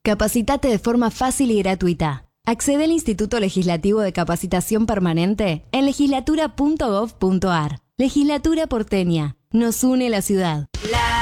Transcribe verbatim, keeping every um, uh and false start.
Capacitate de forma fácil y gratuita. Accede al Instituto Legislativo de Capacitación Permanente en legislatura punto gov punto ar. Legislatura porteña. Nos une la ciudad.